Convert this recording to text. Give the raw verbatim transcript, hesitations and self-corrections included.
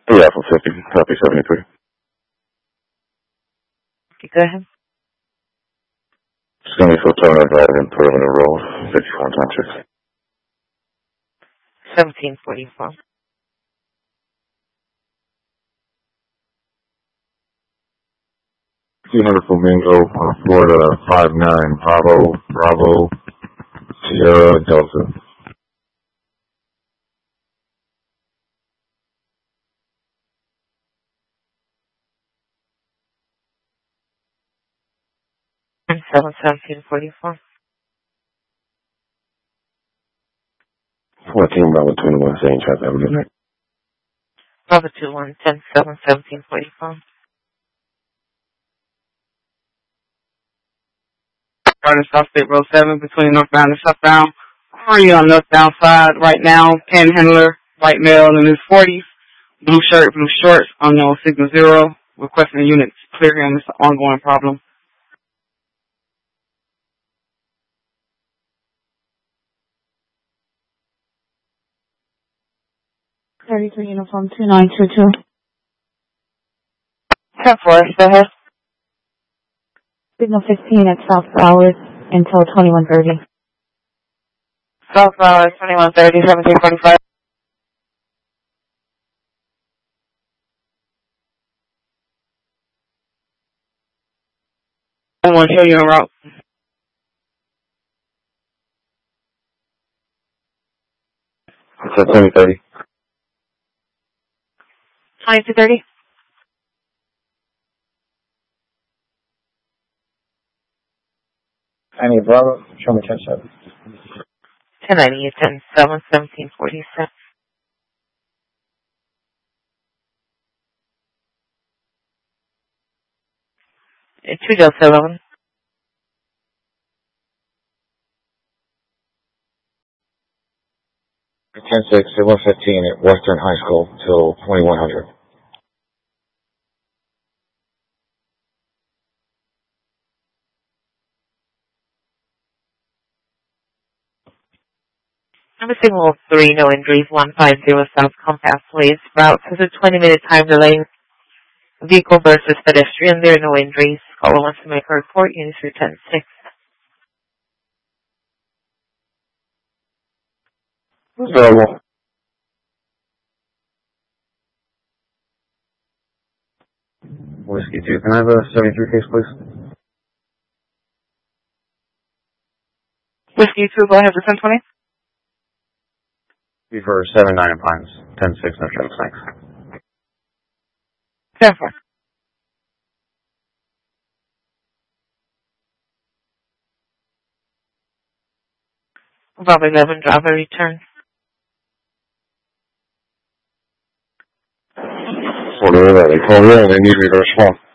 Yeah, from fifty, copy seventy-three. Okay, go ahead. It's going to be for Turner Drive in Perimeter Road, fifty-four time six. seventeen forty-four. two hundred Flamingo, Florida, five nine, Bravo, Bravo, Sierra, Delta. seven seventeen forty-four. fourteen, Bravo, twenty-one, Saint Charles Avenue. Bravo two one, ten seven seventeen forty-four. Starting South State Road seven between northbound and southbound. Are you on northbound side right now? Panhandler, white male in his forties, blue shirt, blue shorts, unknown signal zero. Requesting units clear him. It's an ongoing problem. thirty-three uniform two nine two two. ten four, go ahead. Signal fifteen at South Flowers until twenty-one thirty. South Flowers, twenty-one thirty, seventeen forty-five. I want to show you en route. It's at twenty thirty. twenty-two thirty. I need Bravo, show me ten seven. ten ninety, ten seven, seventeen forty-six. two Delta eleven. ten six, one fifteen at Western High School till twenty-one hundred. Number signal three, no injuries, one five zero South Compass Ways. Route has a twenty minute time delay. Vehicle versus pedestrian, there are no injuries. Caller wants to make a report, units for ten six. Available. Whiskey two, can I have a seventy-three case, please? Whiskey two, go ahead for ten twenty. Be for seven nine in Pines, ten six, no trucks, thanks. ten four. Bravo eleven, driver return. Order that, they call you and they need reverse one.